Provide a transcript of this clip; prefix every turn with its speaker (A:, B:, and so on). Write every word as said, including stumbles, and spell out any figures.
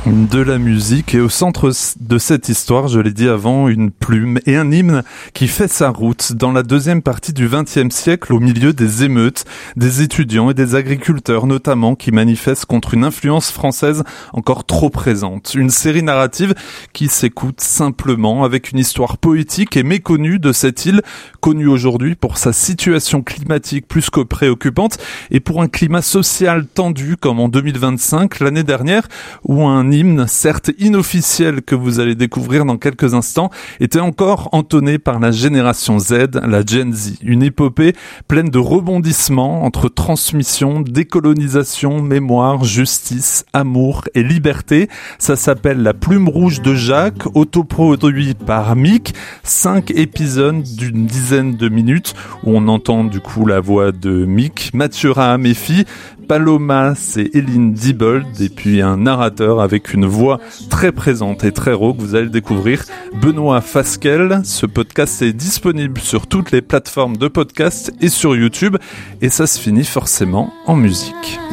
A: De la musique, et au centre de cette histoire, je l'ai dit avant, une plume et un hymne qui fait sa route dans la deuxième partie du vingtième siècle, au milieu des émeutes, des étudiants et des agriculteurs notamment qui manifestent contre une influence française encore trop présente. Une série narrative qui s'écoute simplement, avec une histoire poétique et méconnue de cette île, connue aujourd'hui pour sa situation climatique plus que préoccupante et pour un climat social tendu comme en deux mille vingt-cinq, l'année dernière, où un hymne, certes inofficiel, que vous allez découvrir dans quelques instants, était encore entonné par la génération Z, la Gen Z. Une épopée pleine de rebondissements entre transmission, décolonisation, mémoire, justice, amour et liberté. Ça s'appelle La Plume Rouge de Jacques, autoproduit par Mick. Cinq épisodes d'une dizaine de minutes où on entend du coup la voix de Mick, Mathieu Rahaméfi, Paloma, c'est Eline Diebold, et puis un narrateur avec une voix très présente et très rauque. Vous allez le découvrir, Benoît Fasquelle. Ce podcast est disponible sur toutes les plateformes de podcast et sur YouTube, et ça se finit forcément en musique.